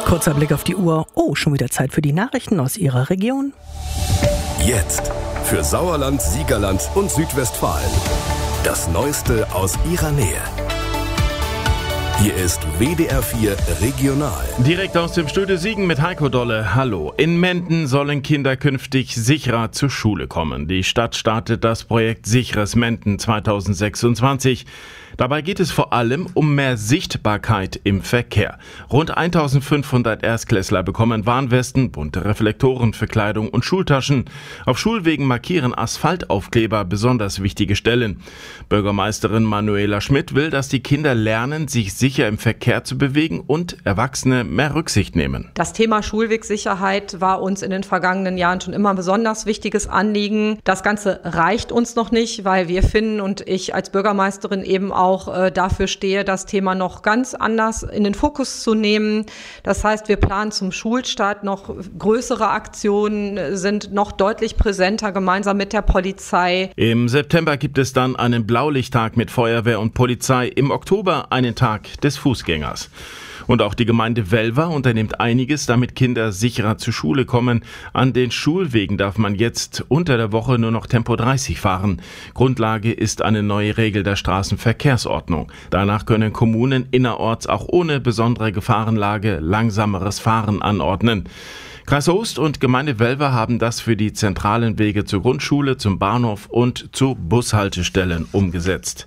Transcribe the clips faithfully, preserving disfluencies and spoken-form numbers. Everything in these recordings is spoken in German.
Kurzer Blick auf die Uhr. Oh, schon wieder Zeit für die Nachrichten aus Ihrer Region. Jetzt für Sauerland, Siegerland und Südwestfalen. Das Neueste aus Ihrer Nähe. Hier ist W D R vier Regional. Direkt aus dem Studio Siegen mit Heiko Dolle. Hallo. In Menden sollen Kinder künftig sicherer zur Schule kommen. Die Stadt startet das Projekt Sicheres Menden zwanzig sechsundzwanzig. Dabei geht es vor allem um mehr Sichtbarkeit im Verkehr. Rund eintausendfünfhundert Erstklässler bekommen Warnwesten, bunte Reflektoren für Kleidung und Schultaschen. Auf Schulwegen markieren Asphaltaufkleber besonders wichtige Stellen. Bürgermeisterin Manuela Schmidt will, dass die Kinder lernen, sich sicher im Verkehr zu bewegen und Erwachsene mehr Rücksicht nehmen. Das Thema Schulwegsicherheit war uns in den vergangenen Jahren schon immer ein besonders wichtiges Anliegen. Das Ganze reicht uns noch nicht, weil wir finden und ich als Bürgermeisterin eben auch auch äh, dafür stehe, das Thema noch ganz anders in den Fokus zu nehmen. Das heißt, wir planen zum Schulstart noch größere Aktionen, sind noch deutlich präsenter gemeinsam mit der Polizei. Im September gibt es dann einen Blaulichttag mit Feuerwehr und Polizei, im Oktober einen Tag des Fußgängers. Und auch die Gemeinde Welver unternimmt einiges, damit Kinder sicherer zur Schule kommen. An den Schulwegen darf man jetzt unter der Woche nur noch Tempo dreißig fahren. Grundlage ist eine neue Regel der Straßenverkehrsordnung. Danach können Kommunen innerorts auch ohne besondere Gefahrenlage langsameres Fahren anordnen. Kreis Soest und Gemeinde Welver haben das für die zentralen Wege zur Grundschule, zum Bahnhof und zu Bushaltestellen umgesetzt.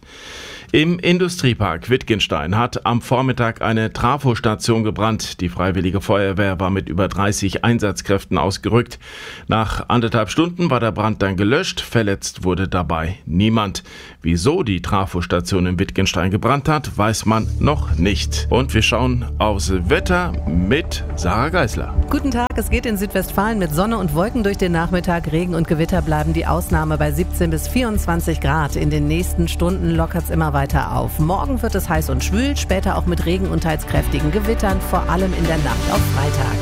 Im Industriepark Wittgenstein hat am Vormittag eine Trafostation gebrannt. Die Freiwillige Feuerwehr war mit über dreißig Einsatzkräften ausgerückt. Nach anderthalb Stunden war der Brand dann gelöscht. Verletzt wurde dabei niemand. Wieso die Trafostation in Wittgenstein gebrannt hat, weiß man noch nicht. Und wir schauen aufs Wetter mit Sarah Geisler. Guten Tag, es geht in Südwestfalen mit Sonne und Wolken durch den Nachmittag. Regen und Gewitter bleiben die Ausnahme bei siebzehn bis vierundzwanzig Grad. In den nächsten Stunden lockert es immer weiter auf. Morgen wird es heiß und schwül, später auch mit Regen und teils kräftigen Gewittern, vor allem in der Nacht auf Freitag.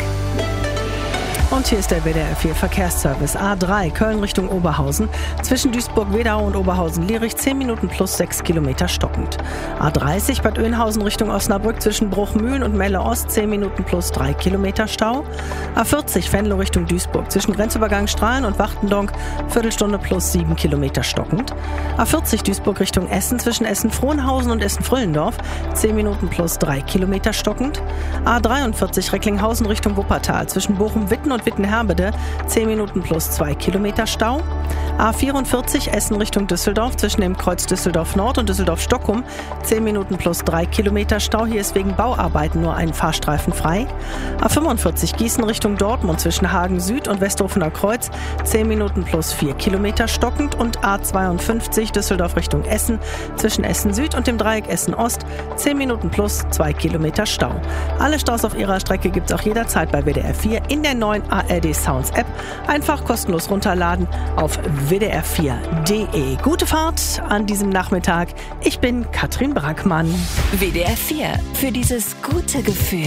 Und hier ist der W D R vier Verkehrsservice. A drei, Köln Richtung Oberhausen. Zwischen Duisburg-Wedau und Oberhausen-Lierich zehn Minuten plus sechs Kilometer stockend. A dreißig, Bad Oeynhausen Richtung Osnabrück. Zwischen Bruchmühlen und Melle-Ost zehn Minuten plus drei Kilometer Stau. A vierzig, Venlo Richtung Duisburg. Zwischen Grenzübergang Strahlen und Wachtendonk Viertelstunde plus sieben Kilometer stockend. A vierzig, Duisburg Richtung Essen. Zwischen Essen-Frohnhausen und Essen-Früllendorf zehn Minuten plus drei Kilometer stockend. A dreiundvierzig, Recklinghausen Richtung Wuppertal. Zwischen Bochum-Witten und Wittenherbede zehn Minuten plus zwei Kilometer Stau. A vierundvierzig Essen Richtung Düsseldorf zwischen dem Kreuz Düsseldorf Nord und Düsseldorf Stockum zehn Minuten plus drei Kilometer Stau. Hier ist wegen Bauarbeiten nur ein Fahrstreifen frei. A fünfundvierzig Gießen Richtung Dortmund zwischen Hagen Süd und Westhofener Kreuz zehn Minuten plus vier Kilometer stockend. Und A zweiundfünfzig Düsseldorf Richtung Essen zwischen Essen Süd und dem Dreieck Essen Ost zehn Minuten plus zwei Kilometer Stau. Alle Staus auf ihrer Strecke gibt es auch jederzeit bei W D R vier in der neuen A R D Sounds App. Einfach kostenlos runterladen auf w d r vier punkt d e. Gute Fahrt an diesem Nachmittag. Ich bin Katrin Brackmann. W D R vier für dieses gute Gefühl.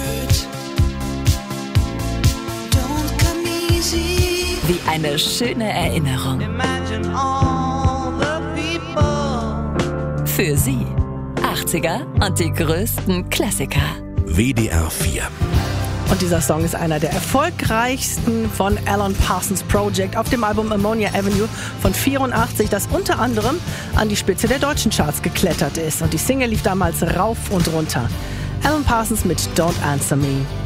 Wie eine schöne Erinnerung. Für Sie. achtziger und die größten Klassiker. W D R vier. Und dieser Song ist einer der erfolgreichsten von Alan Parsons Project auf dem Album Ammonia Avenue von vierundachtzig, das unter anderem an die Spitze der deutschen Charts geklettert ist. Und die Single lief damals rauf und runter. Alan Parsons mit Don't Answer Me.